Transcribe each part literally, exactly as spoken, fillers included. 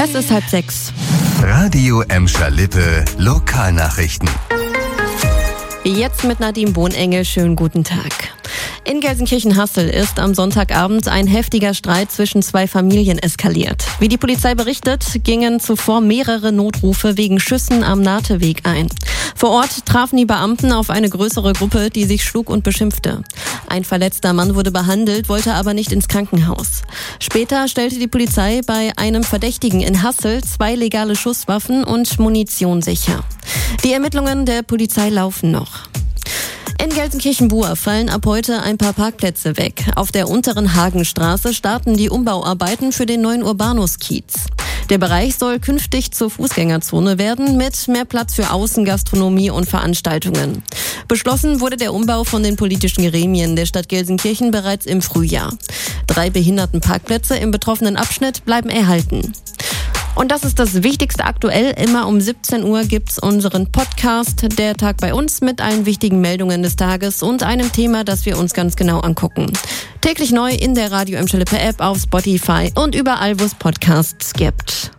Es ist halb sechs. Radio Emscher-Lippe Lokalnachrichten. Jetzt mit Nadine Bohnengel. Schönen guten Tag. In Gelsenkirchen-Hassel ist am Sonntagabend ein heftiger Streit zwischen zwei Familien eskaliert. Wie die Polizei berichtet, gingen zuvor mehrere Notrufe wegen Schüssen am Nahteweg ein. Vor Ort trafen die Beamten auf eine größere Gruppe, die sich schlug und beschimpfte. Ein verletzter Mann wurde behandelt, wollte aber nicht ins Krankenhaus. Später stellte die Polizei bei einem Verdächtigen in Hassel zwei legale Schusswaffen und Munition sicher. Die Ermittlungen der Polizei laufen noch. In Gelsenkirchen-Buhr fallen ab heute ein paar Parkplätze weg. Auf der unteren Hagenstraße starten die Umbauarbeiten für den neuen Urbanus-Kiez. Der Bereich soll künftig zur Fußgängerzone werden, mit mehr Platz für Außengastronomie und Veranstaltungen. Beschlossen wurde der Umbau von den politischen Gremien der Stadt Gelsenkirchen bereits im Frühjahr. Drei Behindertenparkplätze im betroffenen Abschnitt bleiben erhalten. Und das ist das Wichtigste aktuell. Immer um siebzehn Uhr gibt's unseren Podcast Der Tag bei uns mit allen wichtigen Meldungen des Tages und einem Thema, das wir uns ganz genau angucken. Täglich neu in der Radio Emscher-Lippe App, auf Spotify und überall, wo es Podcasts gibt.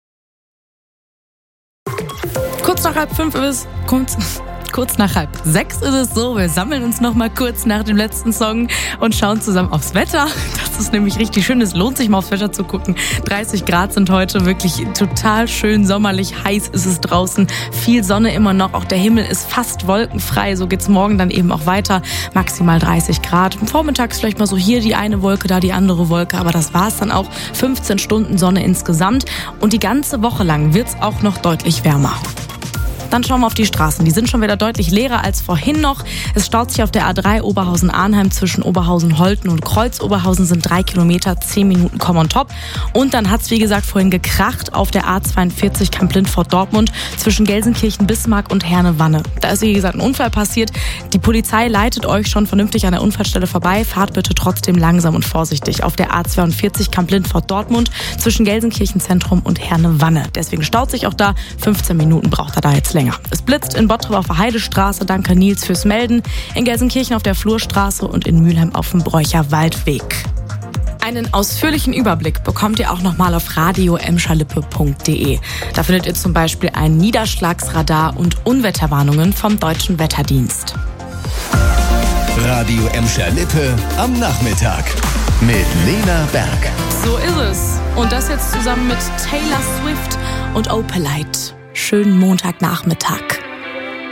Kurz nach halb fünf ist... Kurz, kurz nach halb sechs ist es so. Wir sammeln uns noch mal kurz nach dem letzten Song und schauen zusammen aufs Wetter. Das ist nämlich richtig schön. Es lohnt sich mal aufs Wetter zu gucken. dreißig Grad sind heute, wirklich total schön sommerlich. Heiß ist es draußen. Viel Sonne immer noch. Auch der Himmel ist fast wolkenfrei. So geht's morgen dann eben auch weiter. Maximal dreißig Grad. Vormittags vielleicht mal so hier die eine Wolke, da die andere Wolke. Aber das war's dann auch. fünfzehn Stunden Sonne insgesamt. Und die ganze Woche lang wird's auch noch deutlich wärmer. Dann schauen wir auf die Straßen. Die sind schon wieder deutlich leerer als vorhin noch. Es staut sich auf der A drei Oberhausen-Arnheim zwischen Oberhausen-Holten und Kreuz-Oberhausen sind drei Kilometer, zehn Minuten kommen on top. Und dann hat's wie gesagt vorhin gekracht auf der A zweiundvierzig Kamp-Lintfort-Dortmund zwischen Gelsenkirchen-Bismarck und Herne-Wanne. Da ist wie gesagt ein Unfall passiert. Die Polizei leitet euch schon vernünftig an der Unfallstelle vorbei. Fahrt bitte trotzdem langsam und vorsichtig auf der A zweiundvierzig Kamp-Lintfort-Dortmund zwischen Gelsenkirchen-Zentrum und Herne-Wanne. Deswegen staut sich auch da. fünfzehn Minuten braucht er da jetzt länger. Es blitzt in Bottrop auf der Heidestraße, danke Nils fürs Melden, in Gelsenkirchen auf der Flurstraße und in Mülheim auf dem Bräucher Waldweg. Einen ausführlichen Überblick bekommt ihr auch nochmal auf radio emscher-lippe punkt de. Da findet ihr zum Beispiel ein Niederschlagsradar und Unwetterwarnungen vom Deutschen Wetterdienst. Radio Emscher-Lippe am Nachmittag mit Lena Berg. So ist es. Und das jetzt zusammen mit Taylor Swift und Opalite. Schönen Montagnachmittag.